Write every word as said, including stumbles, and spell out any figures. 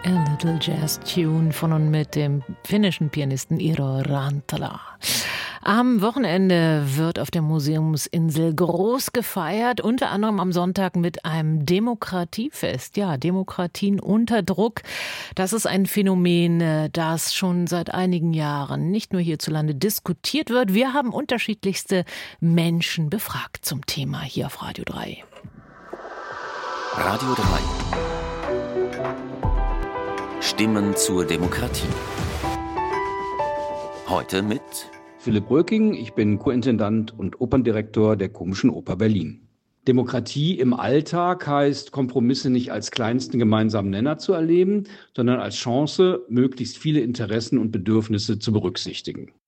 A Little Jazz Tune von und mit dem finnischen Pianisten Iiro Rantala. Am Wochenende wird auf der Museumsinsel groß gefeiert, unter anderem am Sonntag mit einem Demokratiefest. Ja, Demokratien unter Druck. Das ist ein Phänomen, das schon seit einigen Jahren nicht nur hierzulande diskutiert wird. Wir haben unterschiedlichste Menschen befragt zum Thema hier auf Radio drei. Radio drei. Stimmen zur Demokratie. Heute mit Philipp Röking, ich bin Co-Intendant und Operndirektor der Komischen Oper Berlin. Demokratie im Alltag heißt, Kompromisse nicht als kleinsten gemeinsamen Nenner zu erleben, sondern als Chance, möglichst viele Interessen und Bedürfnisse zu berücksichtigen.